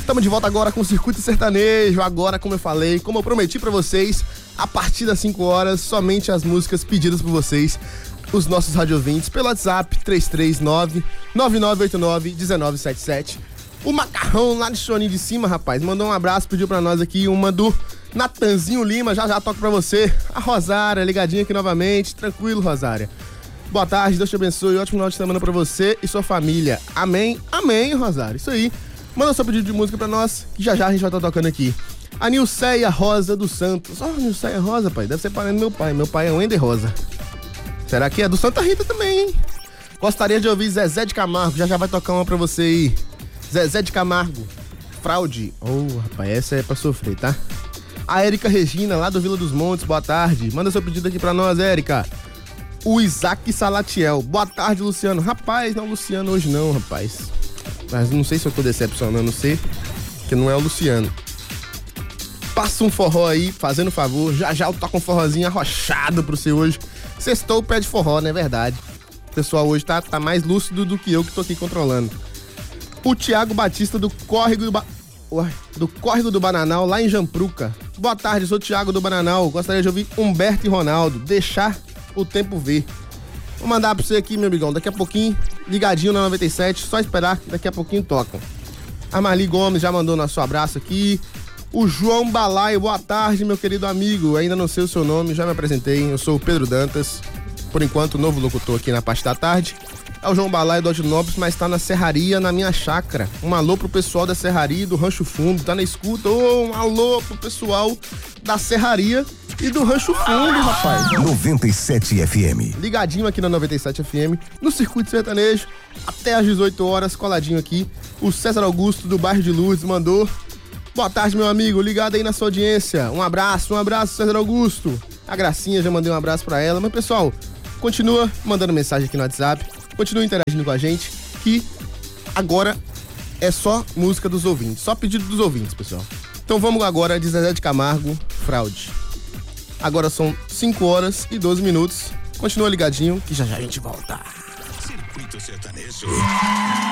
Estamos de volta agora com o Circuito Sertanejo. Agora, como eu falei, como eu prometi pra vocês, a partir das 5 horas, somente as músicas pedidas por vocês, os nossos radiovintes, pelo WhatsApp 339-9989-1977. O Macarrão lá de Choninho de Cima, rapaz, mandou um abraço, pediu pra nós aqui uma do Natanzinho Lima, já toco pra você. A Rosária, ligadinha aqui novamente, tranquilo, Rosária. Boa tarde, Deus te abençoe, ótimo final de semana pra você e sua família. Amém, amém, Rosária, isso aí. Manda seu pedido de música pra nós, que já a gente vai estar tocando aqui. A Nilceia Rosa dos Santos. Ó, Nilceia Rosa, pai, deve ser parente do meu pai. Meu pai é o Wender Rosa. Será que é do Santa Rita também, hein? Gostaria de ouvir Zezé de Camargo, já vai tocar uma pra você aí. Zezé de Camargo, Fraude. Oh, rapaz, essa é pra sofrer, tá? A Érica Regina, lá do Vila dos Montes, boa tarde. Manda seu pedido aqui pra nós, Érica. O Isaac Salatiel, boa tarde, Luciano. Rapaz, não, Luciano hoje não, rapaz. Mas não sei se eu tô decepcionando você, que não é o Luciano. Passa um forró aí, fazendo favor. Já eu toco um forrozinho arrochado pro você hoje. Sextou o pé de forró, não é verdade? O pessoal hoje tá mais lúcido do que eu que tô aqui controlando. O Thiago Batista do Córrego do Bananal, lá em Jampruca. Boa tarde, sou o Thiago do Bananal. Gostaria de ouvir Humberto e Ronaldo, Deixar o Tempo Ver. Vou mandar pra você aqui, meu amigão, daqui a pouquinho, ligadinho na 97, só esperar, daqui a pouquinho tocam. A Marli Gomes já mandou nosso abraço aqui. O João Balaio, boa tarde, meu querido amigo. Ainda não sei o seu nome, já me apresentei, eu sou o Pedro Dantas. Por enquanto, novo locutor aqui na parte da tarde. É o João Balaio do Aldinópolis, mas tá na serraria, na minha chácara. Um alô pro pessoal da serraria e do Rancho Fundo, tá na escuta. Um alô pro pessoal da serraria e do Rancho Fundo, rapaz. 97 FM. Ligadinho aqui na 97 FM, no Circuito Sertanejo, até às 18 horas, coladinho aqui. O César Augusto, do bairro de Lourdes, mandou. Boa tarde, meu amigo, ligado aí na sua audiência. Um abraço, César Augusto. A Gracinha, já mandei um abraço pra ela. Mas, pessoal, continua mandando mensagem aqui no WhatsApp. Continua interagindo com a gente, que agora é só música dos ouvintes, só pedido dos ouvintes, pessoal. Então vamos agora de Zezé de Camargo, Fraude. Agora são 5 horas e 12 minutos. Continua ligadinho, que já a gente volta. Circuito Sertanejo.